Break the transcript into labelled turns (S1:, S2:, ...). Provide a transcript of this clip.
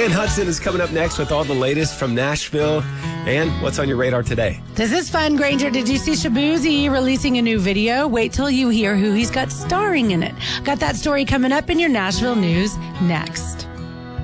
S1: Ryan Hudson is coming up next with all the latest from Nashville. And what's on your radar today?
S2: This is fun, Granger. Did you see Shaboozey releasing a new video? Wait till you hear who he's got starring in it. Got that story coming up in your Nashville news next.